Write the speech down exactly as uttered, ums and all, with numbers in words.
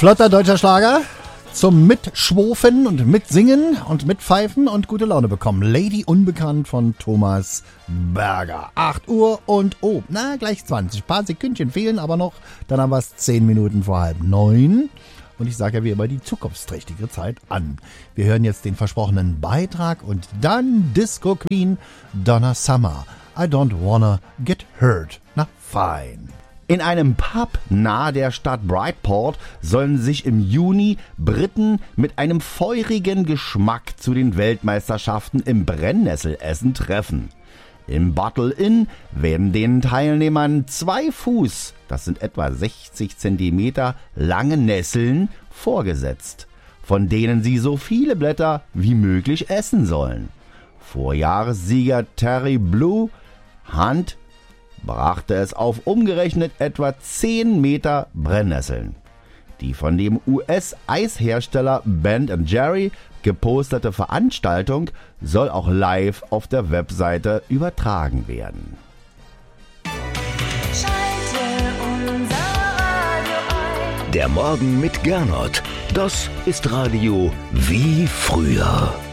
Flotter deutscher Schlager zum Mitschwofen und Mitsingen und Mitpfeifen und gute Laune bekommen. Lady Unbekannt von Thomas Berger. acht Uhr und oh, na gleich zwanzig. Ein paar Sekündchen fehlen aber noch. Dann haben wir es zehn Minuten vor halb neun. Und ich sage ja wie immer die zukunftsträchtige Zeit an. Wir hören jetzt den versprochenen Beitrag und dann Disco Queen Donna Summer. I don't wanna get hurt. Na fein. In einem Pub nahe der Stadt Bridport sollen sich im Juni Briten mit einem feurigen Geschmack zu den Weltmeisterschaften im Brennnesselessen treffen. Im Bottle Inn werden den Teilnehmern zwei Fuß, das sind etwa sechzig Zentimeter, lange Nesseln vorgesetzt, von denen sie so viele Blätter wie möglich essen sollen. Vorjahressieger Terry Blue Hunt brachte es auf umgerechnet etwa zehn Meter Brennnesseln. Die von dem U S-Eishersteller Ben and Jerry geposterte Veranstaltung soll auch live auf der Webseite übertragen werden. Schalte unser Radio ein. Der Morgen mit Gernot. Das ist Radio wie früher.